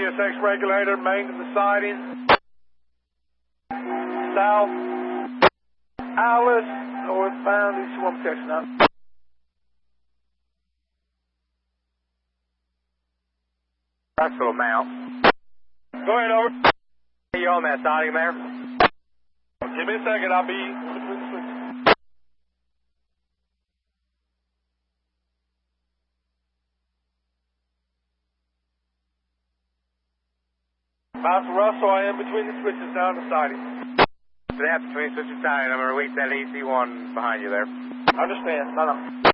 PSX regulator, main to the siding. South Alice, northbound, east 1 protection up. Knoxville mount. Go ahead, over. You on that siding there? Give me a second, I'll be between the switches. Master Russell, I am between the switches down the siding. They have between switch and siding. I'm going to release that EC1 behind you there. Understand, no.